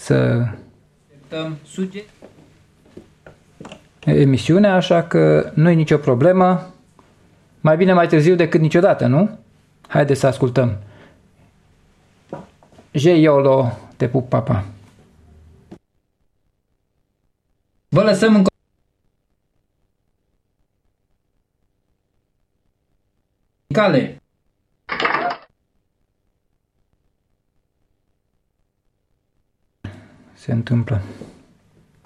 să emisiunea, așa că nu e nicio problemă. Mai bine mai târziu decât niciodată, nu? Haideți să ascultăm. Jeiolo, te pup, papa. Vă lăsăm în cale. Se întâmplă.